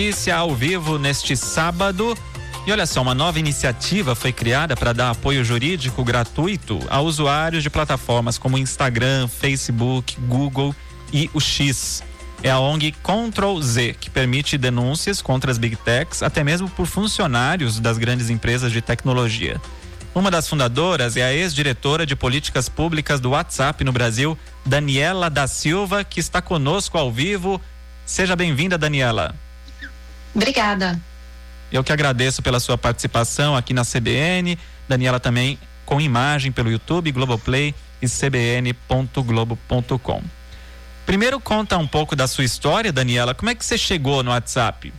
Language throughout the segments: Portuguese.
Notícia ao vivo neste sábado. E olha só, uma nova iniciativa foi criada para dar apoio jurídico gratuito a usuários de plataformas como Instagram, Facebook, Google e o X. É a ONG Ctrl Z, que permite denúncias contra as Big Techs, até mesmo por funcionários das grandes empresas de tecnologia. Uma das fundadoras é a ex-diretora de políticas públicas do WhatsApp no Brasil, Daniela da Silva, que está conosco ao vivo. Seja bem-vinda, Daniela. Obrigada. Eu que agradeço pela sua participação aqui na CBN. Daniela também com imagem pelo YouTube, Globoplay e cbn.globo.com. Primeiro, conta um pouco da sua história, Daniela. Como é que você chegou no WhatsApp?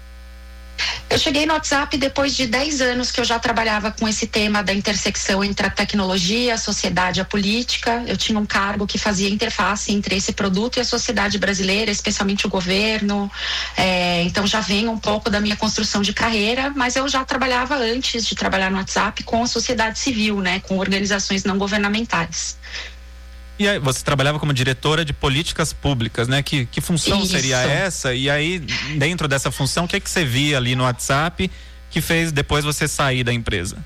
Eu cheguei no WhatsApp depois de 10 anos que eu já trabalhava com esse tema da intersecção entre a tecnologia, a sociedade e a política. Eu tinha um cargo que fazia interface entre esse produto e a sociedade brasileira, especialmente o governo. Então já vem um pouco da minha construção de carreira, mas eu já trabalhava antes de trabalhar no WhatsApp com a sociedade civil, né, com organizações não governamentais. E aí, você trabalhava como diretora de políticas públicas, né? Que função Isso. seria essa? E aí, dentro dessa função, o que você via ali no WhatsApp que fez depois você sair da empresa?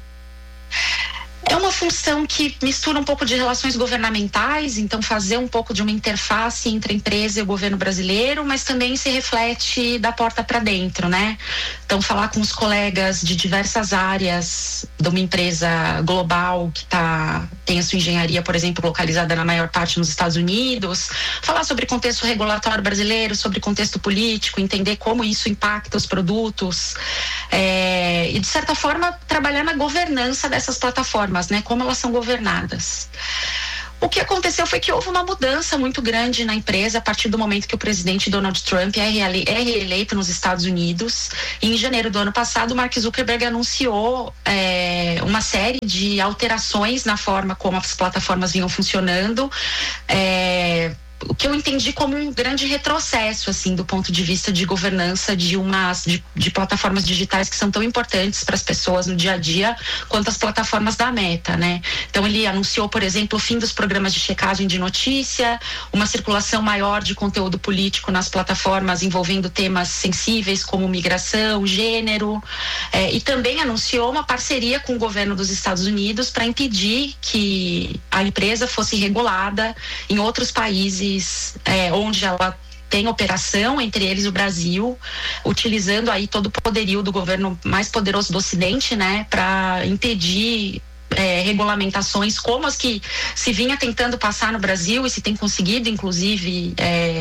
É uma função que mistura um pouco de relações governamentais, então fazer um pouco de uma interface entre a empresa e o governo brasileiro, mas também se reflete da porta para dentro, né? Então falar com os colegas de diversas áreas de uma empresa global que tem a sua engenharia, por exemplo, localizada na maior parte nos Estados Unidos, falar sobre contexto regulatório brasileiro, sobre contexto político, entender como isso impacta os produtos, e de certa forma trabalhar na governança dessas plataformas, né? Como elas são governadas. O que aconteceu foi que houve uma mudança muito grande na empresa a partir do momento que o presidente Donald Trump é reeleito nos Estados Unidos. E em janeiro do ano passado, Mark Zuckerberg anunciou uma série de alterações na forma como as plataformas vinham funcionando. O que eu entendi como um grande retrocesso, assim, do ponto de vista de governança de plataformas digitais que são tão importantes para as pessoas no dia a dia quanto as plataformas da Meta, né? Então ele anunciou, por exemplo, o fim dos programas de checagem de notícia, uma circulação maior de conteúdo político nas plataformas envolvendo temas sensíveis como migração, gênero, e também anunciou uma parceria com o governo dos Estados Unidos para impedir que a empresa fosse regulada em outros países onde ela tem operação, entre eles o Brasil, utilizando aí todo o poderio do governo mais poderoso do Ocidente, né, para impedir regulamentações como as que se vinha tentando passar no Brasil e se tem conseguido, inclusive,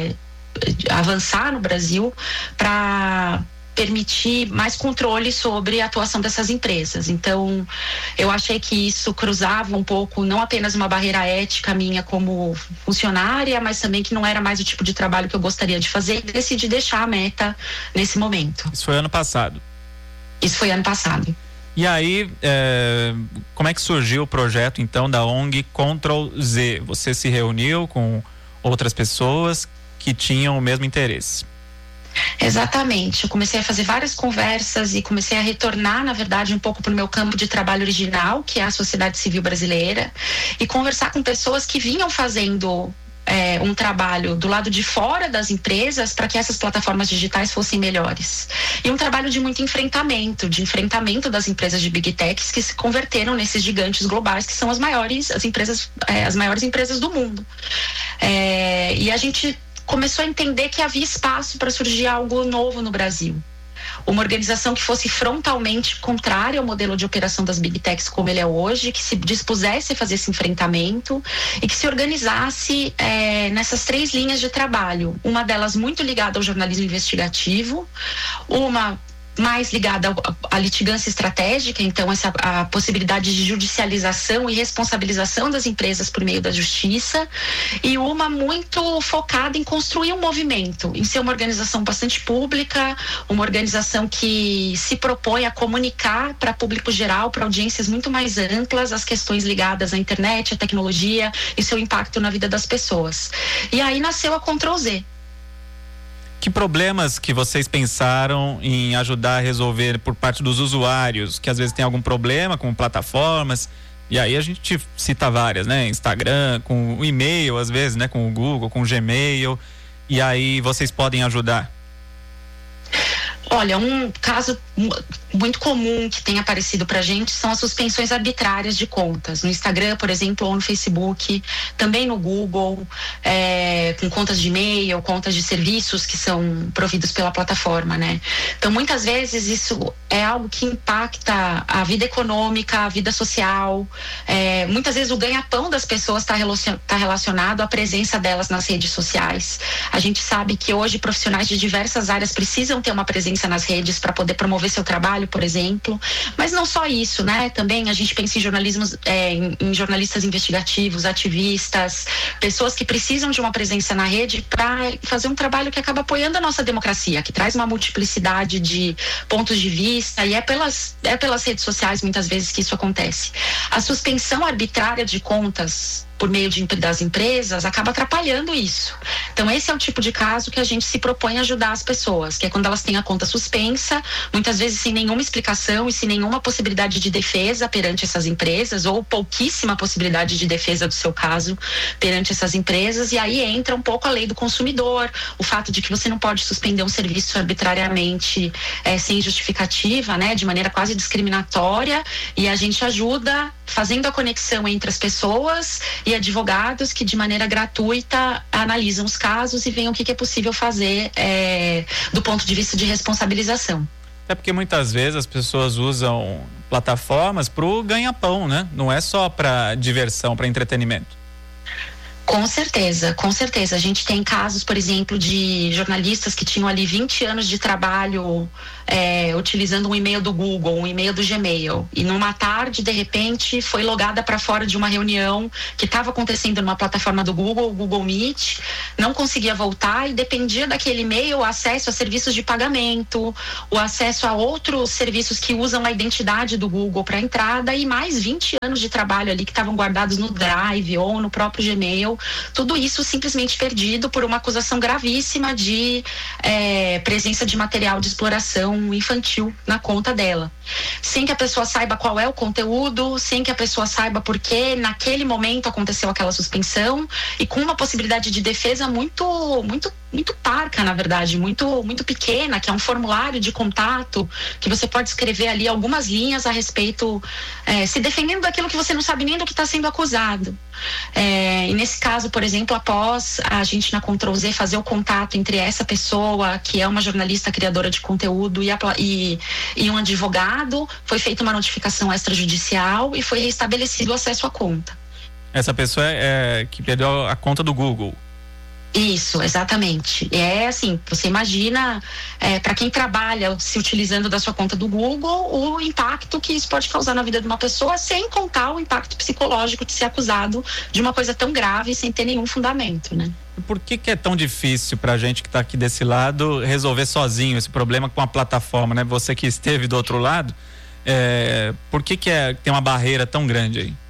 avançar no Brasil para permitir mais controle sobre a atuação dessas empresas. Então, eu achei que isso cruzava um pouco, não apenas uma barreira ética minha como funcionária, mas também que não era mais o tipo de trabalho que eu gostaria de fazer, e decidi deixar a Meta nesse momento. Isso foi ano passado? Isso foi ano passado. E aí, como é que surgiu o projeto, então, da ONG Ctrl Z? Você se reuniu com outras pessoas que tinham o mesmo interesse? Exatamente, eu comecei a fazer várias conversas e comecei a retornar, na verdade, um pouco para o meu campo de trabalho original, que é a sociedade civil brasileira, e conversar com pessoas que vinham fazendo um trabalho do lado de fora das empresas para que essas plataformas digitais fossem melhores. E um trabalho de muito enfrentamento das empresas de Big Techs que se converteram nesses gigantes globais que são as maiores empresas do mundo. E a gente começou a entender que havia espaço para surgir algo novo no Brasil. Uma organização que fosse frontalmente contrária ao modelo de operação das Big Techs como ele é hoje, que se dispusesse a fazer esse enfrentamento e que se organizasse nessas 3 linhas de trabalho. Uma delas muito ligada ao jornalismo investigativo, uma mais ligada à litigância estratégica, então a possibilidade de judicialização e responsabilização das empresas por meio da justiça, e uma muito focada em construir um movimento, em ser uma organização bastante pública, uma organização que se propõe a comunicar para público geral, para audiências muito mais amplas, as questões ligadas à internet, à tecnologia e seu impacto na vida das pessoas. E aí nasceu a Ctrl Z. Que problemas que vocês pensaram em ajudar a resolver por parte dos usuários, que às vezes tem algum problema com plataformas, e aí a gente cita várias, né? Instagram, com o e-mail, às vezes, né? Com o Google, com o Gmail, e aí vocês podem ajudar? Olha, um caso muito comum que tem aparecido pra gente são as suspensões arbitrárias de contas. No Instagram, por exemplo, ou no Facebook, também no Google, com contas de e-mail, contas de serviços que são providos pela plataforma, né? Então, muitas vezes isso é algo que impacta a vida econômica, a vida social. Muitas vezes o ganha-pão das pessoas está relacionado à presença delas nas redes sociais. A gente sabe que hoje profissionais de diversas áreas precisam ter uma presença nas redes para poder promover seu trabalho, por exemplo, mas não só isso, né? Também a gente pensa em em jornalistas investigativos, ativistas, pessoas que precisam de uma presença na rede para fazer um trabalho que acaba apoiando a nossa democracia, que traz uma multiplicidade de pontos de vista, e é pelas redes sociais muitas vezes que isso acontece. A suspensão arbitrária de contas por meio das empresas acaba atrapalhando isso. Então, esse é o tipo de caso que a gente se propõe a ajudar as pessoas, que é quando elas têm a conta suspensa, muitas vezes sem nenhuma explicação e sem nenhuma possibilidade de defesa perante essas empresas, ou pouquíssima possibilidade de defesa do seu caso perante essas empresas, e aí entra um pouco a lei do consumidor, o fato de que você não pode suspender um serviço arbitrariamente sem justificativa, né, de maneira quase discriminatória, e a gente ajuda fazendo a conexão entre as pessoas e advogados que de maneira gratuita analisam os casos e veem o que é possível fazer do ponto de vista de responsabilização. Até porque muitas vezes as pessoas usam plataformas para o ganha-pão, né? Não é só para diversão, para entretenimento. Com certeza, com certeza. A gente tem casos, por exemplo, de jornalistas que tinham ali 20 anos de trabalho utilizando um e-mail do Google, um e-mail do Gmail, e numa tarde, de repente, foi logada para fora de uma reunião que estava acontecendo numa plataforma do Google, o Google Meet, não conseguia voltar e dependia daquele e-mail o acesso a serviços de pagamento, o acesso a outros serviços que usam a identidade do Google para entrada, e mais 20 anos de trabalho ali que estavam guardados no Drive ou no próprio Gmail. Tudo isso simplesmente perdido por uma acusação gravíssima de presença de material de exploração infantil na conta dela. Sem que a pessoa saiba qual é o conteúdo, sem que a pessoa saiba por que naquele momento aconteceu aquela suspensão, e com uma possibilidade de defesa muito parca, na verdade, muito pequena, que é um formulário de contato, que você pode escrever ali algumas linhas a respeito, se defendendo daquilo que você não sabe nem do que está sendo acusado. E nesse caso, por exemplo, após a gente na Ctrl Z fazer o contato entre essa pessoa, que é uma jornalista criadora de conteúdo, e um advogado, foi feita uma notificação extrajudicial e foi restabelecido o acesso à conta. Essa pessoa que perdeu a conta do Google. Isso, exatamente. Assim, você imagina, para quem trabalha se utilizando da sua conta do Google, o impacto que isso pode causar na vida de uma pessoa, sem contar o impacto psicológico de ser acusado de uma coisa tão grave sem ter nenhum fundamento, né? Por que é tão difícil pra gente que tá aqui desse lado resolver sozinho esse problema com a plataforma, né? Você que esteve do outro lado, por que tem uma barreira tão grande aí?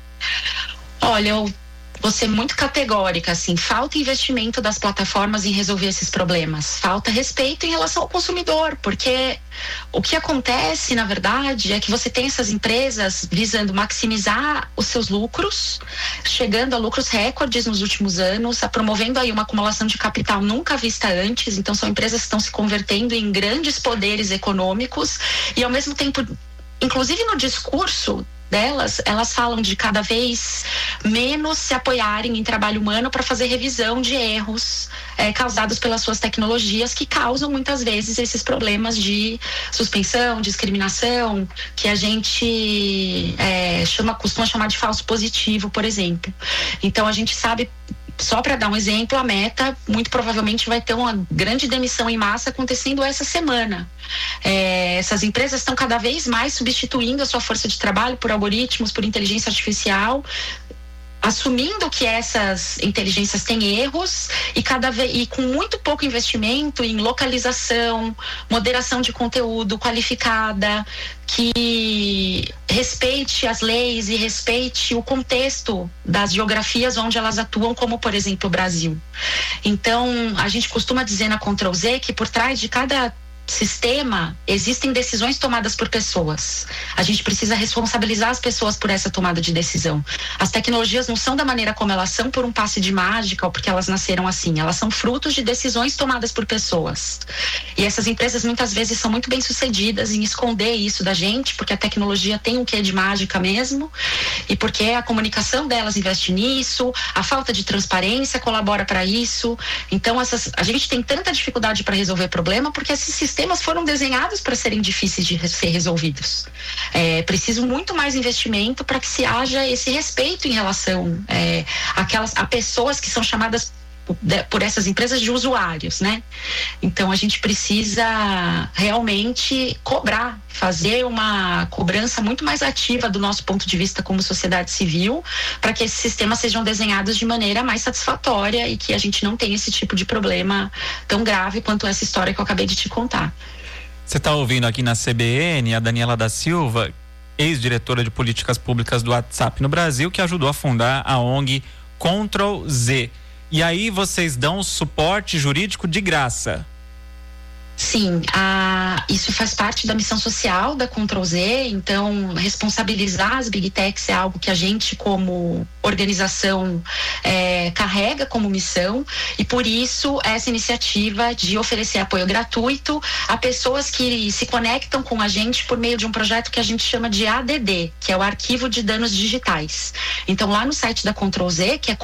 Olha, vou ser muito categórica, assim, falta investimento das plataformas em resolver esses problemas, falta respeito em relação ao consumidor, porque o que acontece, na verdade, é que você tem essas empresas visando maximizar os seus lucros, chegando a lucros recordes nos últimos anos, promovendo aí uma acumulação de capital nunca vista antes. Então são empresas que estão se convertendo em grandes poderes econômicos, e ao mesmo tempo, inclusive no discurso delas, elas falam de cada vez menos se apoiarem em trabalho humano para fazer revisão de erros causados pelas suas tecnologias, que causam muitas vezes esses problemas de suspensão, discriminação, que a gente costuma chamar de falso positivo, por exemplo. Então a gente sabe, só para dar um exemplo, a Meta muito provavelmente vai ter uma grande demissão em massa acontecendo essa semana. Essas empresas estão cada vez mais substituindo a sua força de trabalho por algoritmos, por inteligência artificial, assumindo que essas inteligências têm erros, e com muito pouco investimento em localização, moderação de conteúdo qualificada, que respeite as leis e respeite o contexto das geografias onde elas atuam, como por exemplo o Brasil. Então a gente costuma dizer na Ctrl Z que por trás de cada sistema, existem decisões tomadas por pessoas. A gente precisa responsabilizar as pessoas por essa tomada de decisão. As tecnologias não são da maneira como elas são por um passe de mágica ou porque elas nasceram assim. Elas são frutos de decisões tomadas por pessoas. E essas empresas muitas vezes são muito bem sucedidas em esconder isso da gente, porque a tecnologia tem um quê de mágica mesmo, e porque a comunicação delas investe nisso, a falta de transparência colabora para isso. Então a gente tem tanta dificuldade para resolver problema porque esses sistemas foram desenhados para serem difíceis de ser resolvidos. É preciso muito mais investimento para que se haja esse respeito em relação a pessoas que são chamadas por essas empresas de usuários, né? Então a gente precisa realmente cobrar, fazer uma cobrança muito mais ativa do nosso ponto de vista como sociedade civil, para que esses sistemas sejam desenhados de maneira mais satisfatória e que a gente não tenha esse tipo de problema tão grave quanto essa história que eu acabei de te contar. Você está ouvindo aqui na CBN a Daniela da Silva, ex-diretora de políticas públicas do WhatsApp no Brasil, que ajudou a fundar a ONG Ctrl Z. E aí vocês dão suporte jurídico de graça. Sim, isso faz parte da missão social da Ctrl Z, então responsabilizar as Big Techs é algo que a gente como organização carrega como missão, e por isso essa iniciativa de oferecer apoio gratuito a pessoas que se conectam com a gente por meio de um projeto que a gente chama de ADD, que é o Arquivo de Danos Digitais. Então lá no site da Ctrl Z, que é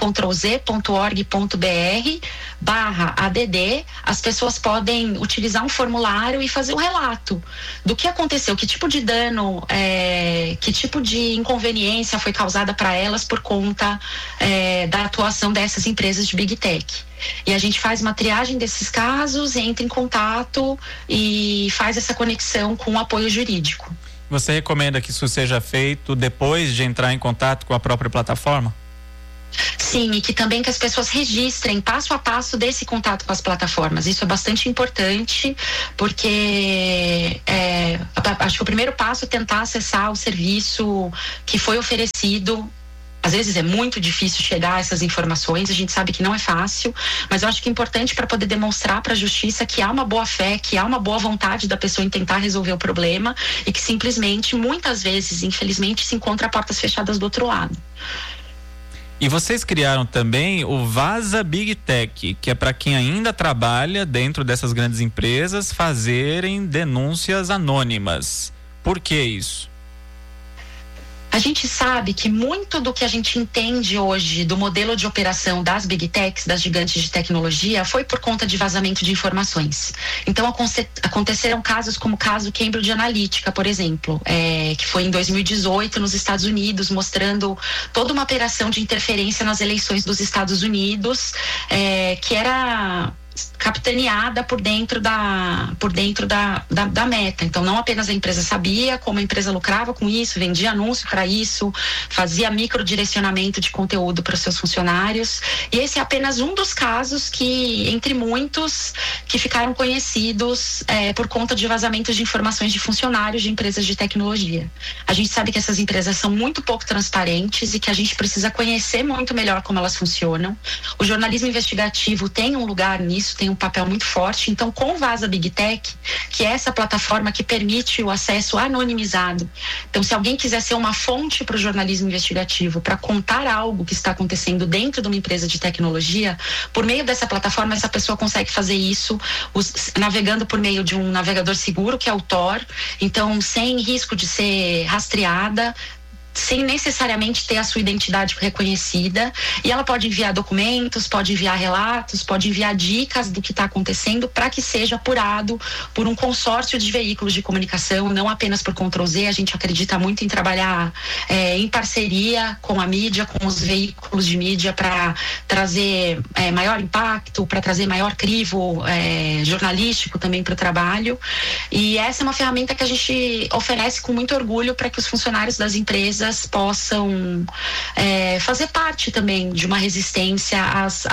ctrlz.org.br/ADD, as pessoas podem utilizar um formulário e fazer um relato do que aconteceu, que tipo de dano, que tipo de inconveniência foi causada para elas por conta da atuação dessas empresas de Big Tech. E a gente faz uma triagem desses casos, entra em contato e faz essa conexão com o apoio jurídico. Você recomenda que isso seja feito depois de entrar em contato com a própria plataforma? Sim, e que também que as pessoas registrem passo a passo desse contato com as plataformas. Isso é bastante importante, porque acho que o primeiro passo é tentar acessar o serviço que foi oferecido. Às vezes é muito difícil chegar a essas informações, a gente sabe que não é fácil, mas eu acho que é importante para poder demonstrar para a justiça que há uma boa fé, que há uma boa vontade da pessoa em tentar resolver o problema e que simplesmente, muitas vezes, infelizmente, se encontra a portas fechadas do outro lado. E vocês criaram também o Vaza Big Tech, que é para quem ainda trabalha dentro dessas grandes empresas fazerem denúncias anônimas. Por que isso? A gente sabe que muito do que a gente entende hoje do modelo de operação das Big Techs, das gigantes de tecnologia, foi por conta de vazamento de informações. Então aconteceram casos como o caso Cambridge Analytica, por exemplo, que foi em 2018 nos Estados Unidos, mostrando toda uma operação de interferência nas eleições dos Estados Unidos, que era capitaneada por dentro da Meta. Então não apenas a empresa sabia, como a empresa lucrava com isso, vendia anúncio para isso, fazia microdirecionamento de conteúdo para os seus funcionários, e esse é apenas um dos casos que, entre muitos, que ficaram conhecidos por conta de vazamentos de informações de funcionários de empresas de tecnologia. A gente sabe que essas empresas são muito pouco transparentes e que a gente precisa conhecer muito melhor como elas funcionam. O jornalismo investigativo tem um lugar nisso, tem um papel muito forte. Então, com o Vaza Big Tech, que é essa plataforma que permite o acesso anonimizado. Então, se alguém quiser ser uma fonte para o jornalismo investigativo, para contar algo que está acontecendo dentro de uma empresa de tecnologia, por meio dessa plataforma, essa pessoa consegue fazer isso navegando por meio de um navegador seguro, que é o Tor. Então, sem risco de ser rastreada, sem necessariamente ter a sua identidade reconhecida, e ela pode enviar documentos, pode enviar relatos, pode enviar dicas do que está acontecendo para que seja apurado por um consórcio de veículos de comunicação, não apenas por Ctrl Z. A gente acredita muito em trabalhar em parceria com a mídia, com os veículos de mídia, para trazer maior impacto, para trazer maior crivo jornalístico também para o trabalho. E essa é uma ferramenta que a gente oferece com muito orgulho para que os funcionários das empresas possam fazer parte também de uma resistência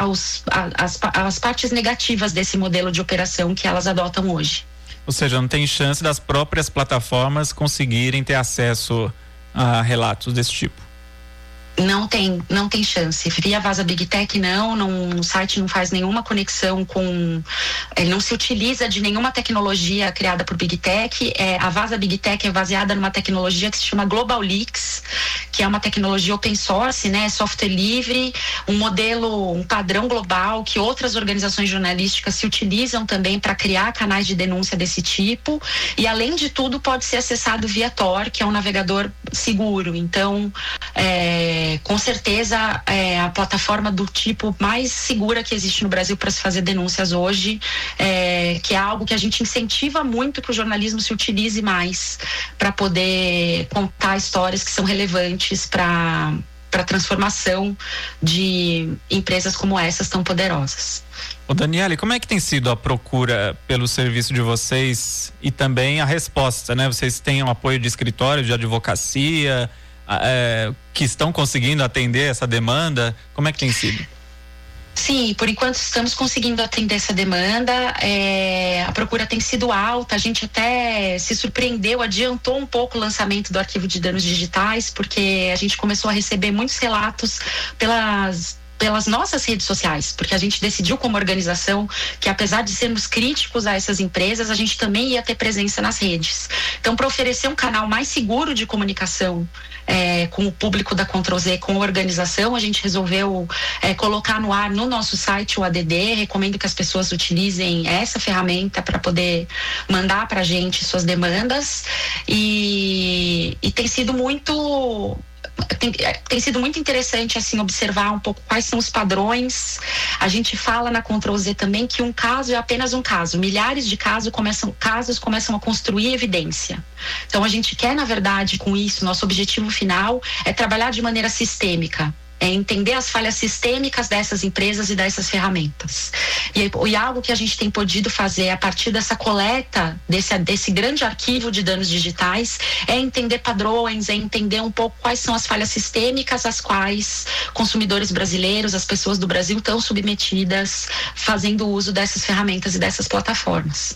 às partes negativas desse modelo de operação que elas adotam hoje. Ou seja, não tem chance das próprias plataformas conseguirem ter acesso a relatos desse tipo? Não tem chance. Via Vaza Big Tech o site não faz nenhuma conexão com, ele não se utiliza de nenhuma tecnologia criada por Big Tech. A Vaza Big Tech é baseada numa tecnologia que se chama Global Leaks, que é uma tecnologia open source, né, software livre, um padrão global que outras organizações jornalísticas se utilizam também para criar canais de denúncia desse tipo, e além de tudo pode ser acessado via Tor, que é um navegador seguro. Então, com certeza a plataforma do tipo mais segura que existe no Brasil para se fazer denúncias hoje, que é algo que a gente incentiva muito que o jornalismo se utilize mais para poder contar histórias que são relevantes para a transformação de empresas como essas tão poderosas. Ô Daniele, como é que tem sido a procura pelo serviço de vocês e também a resposta, né? Vocês têm um apoio de escritório, de advocacia, que estão conseguindo atender essa demanda? Como é que tem sido? Sim, por enquanto estamos conseguindo atender essa demanda. A procura tem sido alta, a gente até se surpreendeu, adiantou um pouco o lançamento do arquivo de danos digitais, porque a gente começou a receber muitos relatos pelas nossas redes sociais, porque a gente decidiu como organização que, apesar de sermos críticos a essas empresas, a gente também ia ter presença nas redes. Então, para oferecer um canal mais seguro de comunicação com o público da Ctrl+Z, com a organização, a gente resolveu colocar no ar no nosso site o ADD. Recomendo que as pessoas utilizem essa ferramenta para poder mandar para a gente suas demandas, e tem sido muito interessante assim observar um pouco quais são os padrões. A gente fala na Ctrl+Z também que um caso é apenas um caso. Milhares de casos começam a construir evidência. Então a gente quer, na verdade, com isso, nosso objetivo final é trabalhar de maneira sistêmica, entender as falhas sistêmicas dessas empresas e dessas ferramentas. E algo que a gente tem podido fazer a partir dessa coleta, desse grande arquivo de danos digitais, é entender padrões, é entender um pouco quais são as falhas sistêmicas às quais consumidores brasileiros, as pessoas do Brasil estão submetidas fazendo uso dessas ferramentas e dessas plataformas.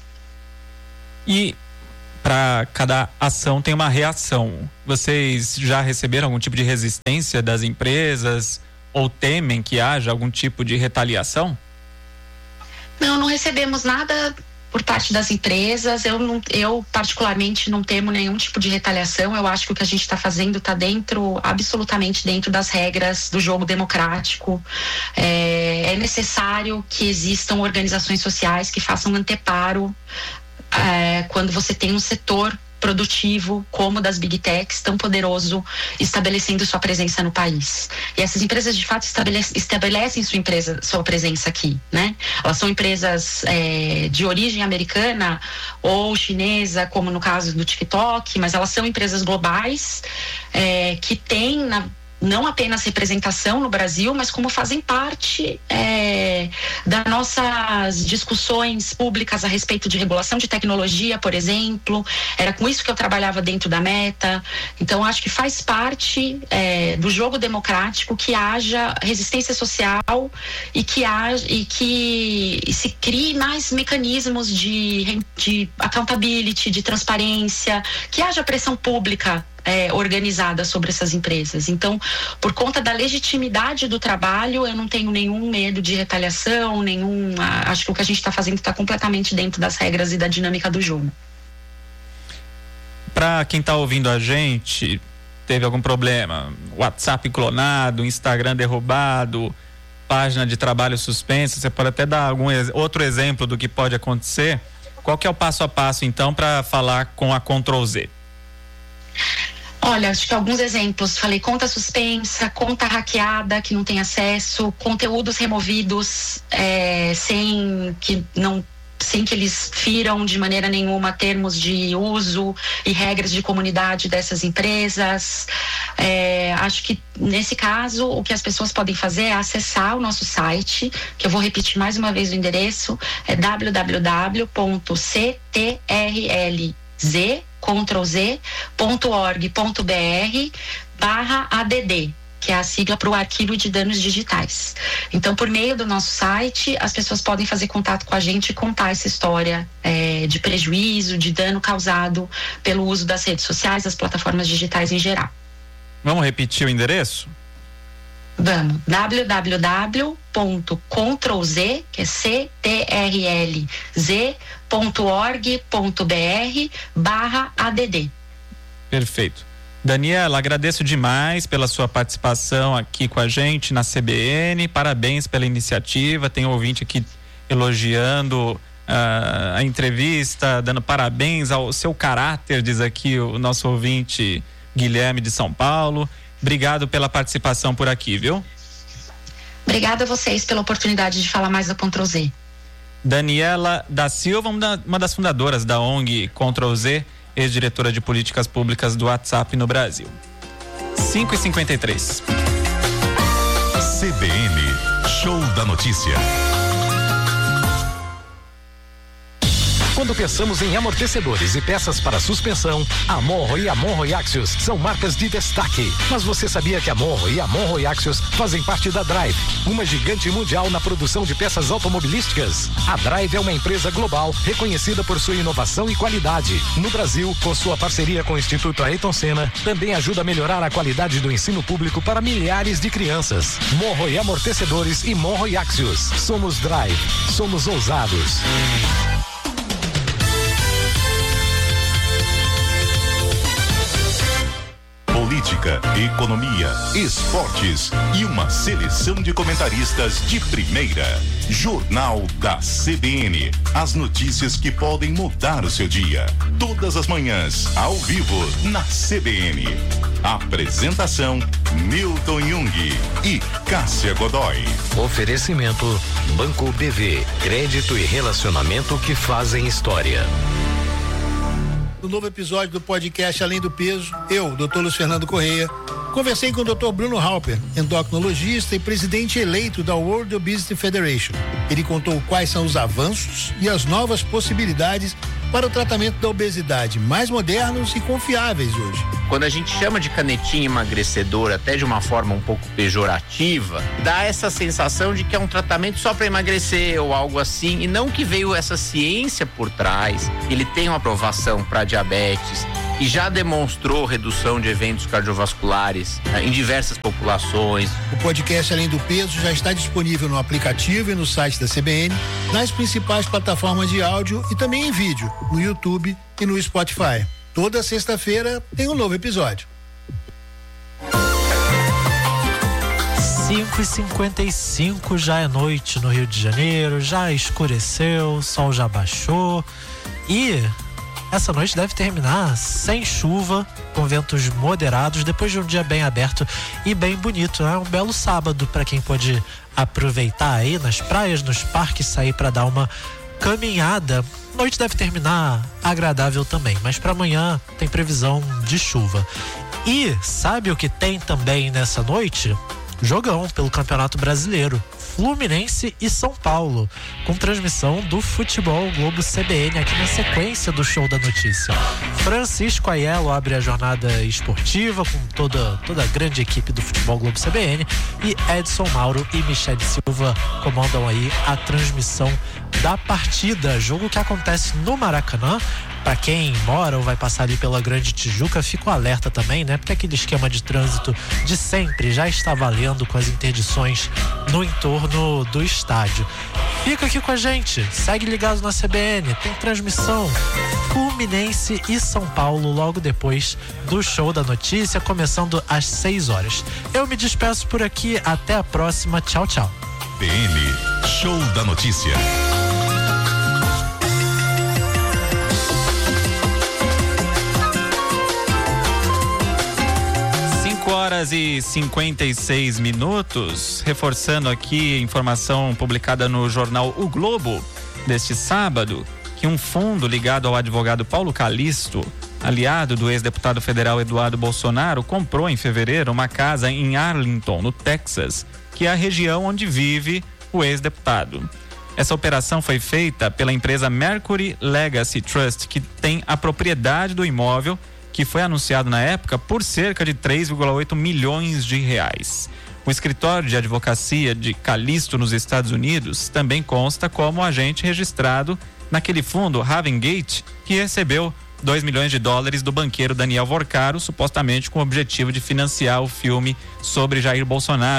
E para cada ação tem uma reação. Vocês já receberam algum tipo de resistência das empresas ou temem que haja algum tipo de retaliação? Não recebemos nada por parte das empresas. Eu particularmente não temo nenhum tipo de retaliação. Eu acho que o que a gente está fazendo está absolutamente dentro das regras do jogo democrático. É necessário que existam organizações sociais que façam anteparo quando você tem um setor produtivo como das Big Techs, tão poderoso, estabelecendo sua presença no país. E essas empresas de fato estabelecem sua presença aqui, né? Elas são empresas de origem americana ou chinesa, como no caso do TikTok, mas elas são empresas globais que têm não apenas representação no Brasil, mas como fazem parte das nossas discussões públicas a respeito de regulação de tecnologia, por exemplo. Era com isso que eu trabalhava dentro da Meta. Então, acho que faz parte do jogo democrático que haja resistência social e que se crie mais mecanismos de accountability, de transparência, que haja pressão pública organizada sobre essas empresas. Então, por conta da legitimidade do trabalho, eu não tenho nenhum medo de retaliação, acho que o que a gente está fazendo está completamente dentro das regras e da dinâmica do jogo. Para quem está ouvindo a gente, teve algum problema, WhatsApp clonado, Instagram derrubado, página de trabalho suspensa, você pode até dar algum outro exemplo do que pode acontecer? Qual que é o passo a passo, então, para falar com a Ctrl+Z? Olha, acho que alguns exemplos. Falei conta suspensa, conta hackeada que não tem acesso, conteúdos removidos sem que eles firam de maneira nenhuma termos de uso e regras de comunidade dessas empresas. Acho que nesse caso o que as pessoas podem fazer é acessar o nosso site, que eu vou repetir mais uma vez o endereço, é www.ctrlz.org.br/ADD, que é a sigla para o Arquivo de Danos Digitais. Então, por meio do nosso site, as pessoas podem fazer contato com a gente e contar essa história de prejuízo, de dano causado pelo uso das redes sociais, das plataformas digitais em geral. Vamos repetir o endereço? Vamos, www.controlz, que é CTRLZ.org.br/ADD. Perfeito. Daniela, agradeço demais pela sua participação aqui com a gente na CBN, parabéns pela iniciativa, tem ouvinte aqui elogiando a entrevista, dando parabéns ao seu caráter, diz aqui o nosso ouvinte Guilherme de São Paulo. Obrigado pela participação por aqui, viu? Obrigada a vocês pela oportunidade de falar mais da Ctrl Z. Daniela da Silva, uma das fundadoras da ONG Ctrl Z, ex-diretora de políticas públicas do WhatsApp no Brasil. 5h53. CBN, Show da Notícia. Quando pensamos em amortecedores e peças para suspensão, a Monro e a Monro Axios são marcas de destaque. Mas você sabia que a Monro e a Monro Axios fazem parte da Drive, uma gigante mundial na produção de peças automobilísticas? A Drive é uma empresa global reconhecida por sua inovação e qualidade. No Brasil, com sua parceria com o Instituto Ayrton Senna, também ajuda a melhorar a qualidade do ensino público para milhares de crianças. Monro e Amortecedores e Monro Axios. Somos Drive. Somos ousados. Política, economia, esportes e uma seleção de comentaristas de primeira. Jornal da CBN. As notícias que podem mudar o seu dia. Todas as manhãs, ao vivo, na CBN. Apresentação: Milton Jung e Cássia Godoy. Oferecimento: Banco BV. Crédito e relacionamento que fazem história. No novo episódio do podcast Além do Peso, eu, Dr. Luiz Fernando Correia, conversei com o Dr. Bruno Halper, endocrinologista e presidente eleito da World Obesity Federation. Ele contou quais são os avanços e as novas possibilidades para o tratamento da obesidade, mais modernos e confiáveis hoje. Quando a gente chama de canetinha emagrecedora, até de uma forma um pouco pejorativa, dá essa sensação de que é um tratamento só para emagrecer ou algo assim, e não que veio essa ciência por trás. Ele tem uma aprovação para diabetes e já demonstrou redução de eventos cardiovasculares em diversas populações. O podcast Além do Peso já está disponível no aplicativo e no site da CBN, nas principais plataformas de áudio e também em vídeo, no YouTube e no Spotify. Toda sexta-feira tem um novo episódio. 5h55, já é noite no Rio de Janeiro, já escureceu, o sol já baixou e essa noite deve terminar sem chuva, com ventos moderados, depois de um dia bem aberto e bem bonito, né? Um belo sábado para quem pode aproveitar aí nas praias, nos parques, sair para dar uma caminhada. A noite deve terminar agradável também, mas para amanhã tem previsão de chuva. E sabe o que tem também nessa noite? Jogão pelo Campeonato Brasileiro, Fluminense e São Paulo, com transmissão do Futebol Globo CBN aqui na sequência do Show da Notícia. Francisco Aiello abre a jornada esportiva com toda a grande equipe do Futebol Globo CBN e Edson Mauro e Michele Silva comandam aí a transmissão da partida, jogo que acontece no Maracanã. Para quem mora ou vai passar ali pela Grande Tijuca, fica o alerta também, né? Porque aquele esquema de trânsito de sempre já está valendo com as interdições no entorno do estádio. Fica aqui com a gente, segue ligado na CBN, tem transmissão Fluminense e São Paulo logo depois do Show da Notícia, começando às 6 horas. Eu me despeço por aqui, até a próxima, tchau, tchau. CBN, Show da Notícia. 5h56, reforçando aqui informação publicada no jornal O Globo deste sábado, que um fundo ligado ao advogado Paulo Calixto, aliado do ex-deputado federal Eduardo Bolsonaro, comprou em fevereiro uma casa em Arlington, no Texas, que é a região onde vive o ex-deputado. Essa operação foi feita pela empresa Mercury Legacy Trust, que tem a propriedade do imóvel, que foi anunciado na época por cerca de 3,8 milhões de reais. O escritório de advocacia de Calixto nos Estados Unidos também consta como agente registrado naquele fundo Ravengate, que recebeu 2 milhões de dólares do banqueiro Daniel Vorcaro, supostamente com o objetivo de financiar o filme sobre Jair Bolsonaro.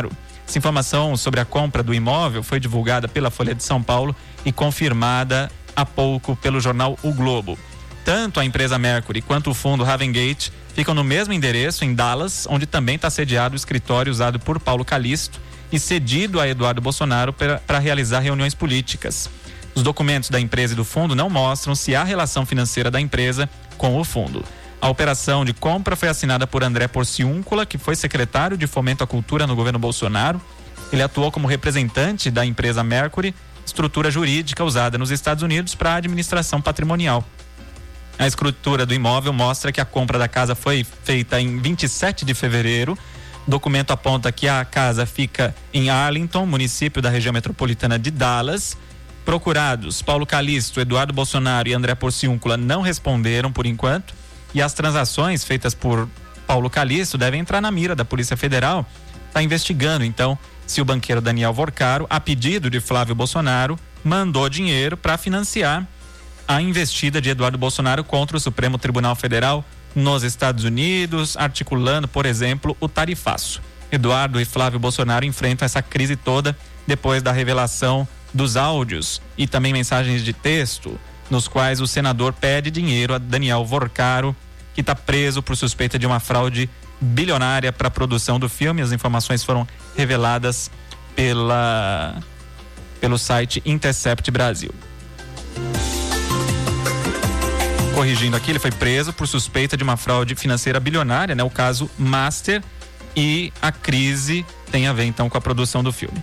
Essa informação sobre a compra do imóvel foi divulgada pela Folha de São Paulo e confirmada há pouco pelo jornal O Globo. Tanto a empresa Mercury quanto o fundo Ravengate ficam no mesmo endereço, em Dallas, onde também está sediado o escritório usado por Paulo Calixto e cedido a Eduardo Bolsonaro para realizar reuniões políticas. Os documentos da empresa e do fundo não mostram se há relação financeira da empresa com o fundo. A operação de compra foi assinada por André Porciúncula, que foi secretário de Fomento à Cultura no governo Bolsonaro. Ele atuou como representante da empresa Mercury, estrutura jurídica usada nos Estados Unidos para a administração patrimonial. A escritura do imóvel mostra que a compra da casa foi feita em 27 de fevereiro. O documento aponta que a casa fica em Arlington, município da região metropolitana de Dallas. Procurados, Paulo Calixto, Eduardo Bolsonaro e André Porciúncula não responderam por enquanto. E as transações feitas por Paulo Calixto devem entrar na mira da Polícia Federal. Está investigando, então, se o banqueiro Daniel Vorcaro, a pedido de Flávio Bolsonaro, mandou dinheiro para financiar a investida de Eduardo Bolsonaro contra o Supremo Tribunal Federal nos Estados Unidos, articulando, por exemplo, o tarifaço. Eduardo e Flávio Bolsonaro enfrentam essa crise toda depois da revelação dos áudios e também mensagens de texto, nos quais o senador pede dinheiro a Daniel Vorcaro, que está preso por suspeita de uma fraude bilionária para a produção do filme. As informações foram reveladas pelo site Intercept Brasil. Corrigindo aqui, ele foi preso por suspeita de uma fraude financeira bilionária, né? O caso Master, e a crise tem a ver então com a produção do filme.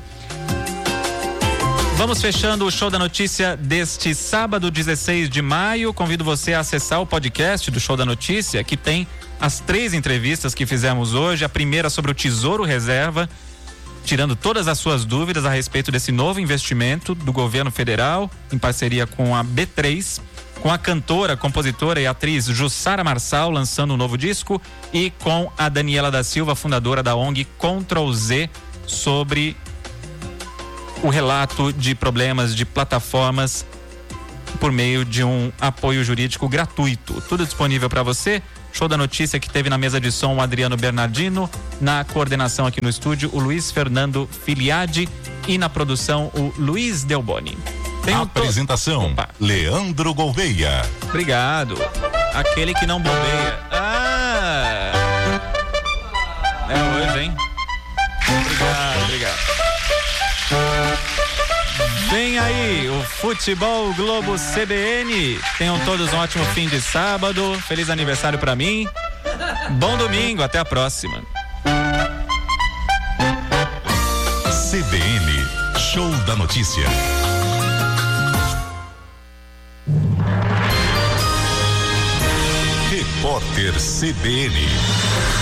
Vamos fechando o Show da Notícia deste sábado, 16 de maio. Convido você a acessar o podcast do Show da Notícia, que tem as 3 entrevistas que fizemos hoje. A primeira sobre o Tesouro Reserva, tirando todas as suas dúvidas a respeito desse novo investimento do governo federal, em parceria com a B3, com a cantora, compositora e atriz Jussara Marçal, lançando um novo disco, e com a Daniela da Silva, fundadora da ONG Ctrl Z, sobre o relato de problemas de plataformas por meio de um apoio jurídico gratuito. Tudo disponível para você. Show da Notícia, que teve na mesa de som o Adriano Bernardino, na coordenação aqui no estúdio o Luiz Fernando Filiade e na produção o Luiz Delboni. Apresentação, Leandro Gouveia. Obrigado. Aquele que não bombeia. É hoje, hein? Obrigado. Vem aí o Futebol Globo CBN. Tenham todos um ótimo fim de sábado. Feliz aniversário pra mim. Bom domingo, até a próxima. CBN, Show da Notícia. Repórter CBN.